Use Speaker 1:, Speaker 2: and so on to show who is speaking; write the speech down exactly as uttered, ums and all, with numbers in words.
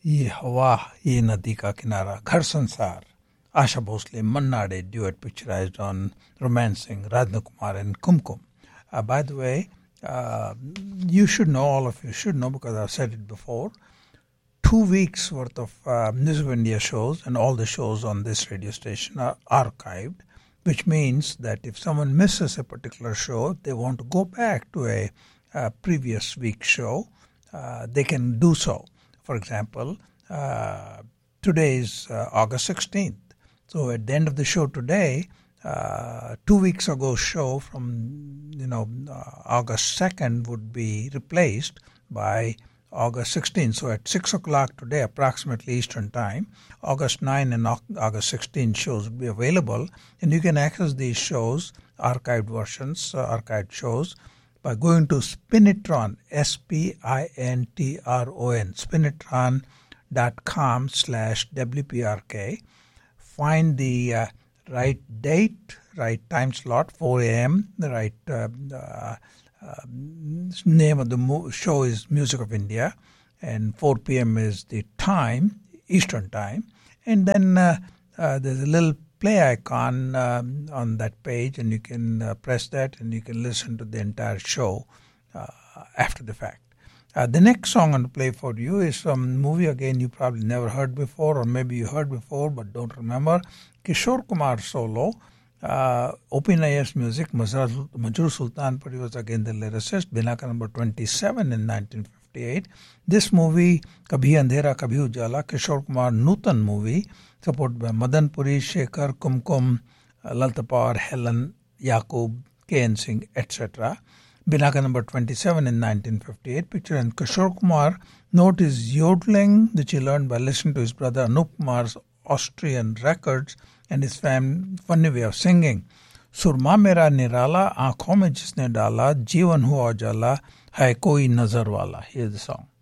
Speaker 1: ये हवा, ये नदी का किनारा, घर संसार, Asha Bhosle, Manna Dey duet picturized on Romancing, Radha Kumar and Kumkum. Uh, by the way, uh, you should know, all of you should know because I've said it before, two weeks worth of uh, Music of India shows and all the shows on this radio station are archived, which means that if someone misses a particular show, if they want to go back to a, a previous week's show, uh, they can do so. For example, uh, today is uh, August sixteenth. So at the end of the show today, uh, two weeks ago show from, you know, uh, August second would be replaced by August sixteenth. So at six o'clock today, approximately Eastern Time, August ninth and August sixteenth shows will be available. And you can access these shows, archived versions, uh, archived shows, by going to Spinitron, S P I N T R O N, spinitron.com slash W P R K. Find the uh, right date, right time slot, four a.m., the right uh, uh, uh, name of the mo- show is Music of India, and four p.m. is the time, Eastern Time. And then uh, uh, there's a little play icon um, on that page, and you can uh, press that and you can listen to the entire show uh, after the fact. Uh, the next song I'm going to play for you is from a movie again you probably never heard before, or maybe you heard before but don't remember. Kishore Kumar solo, uh, O P N I S music, Majroor Sultanpuri was again the lyricist, Binaka number twenty-seven in nineteen fifty-eight. This movie, Kabhi Andhera Kabhi Ujala, Kishore Kumar Nutan movie, supported by Madan Puri, Shekhar, Kumkum, uh, Lalta Power, Helen, Yaqub, K N Singh, et cetera. Binaka number twenty-seven in nineteen fifty-eight picture, and Kishore Kumar note his yodeling, which he learned by listening to his brother Anup Kumar's Austrian records and his fam- funny way of singing. Surma mera nirala, aankhon mein jisne dala, jeevan hua ujala, hai koi nazar wala. Here's the song.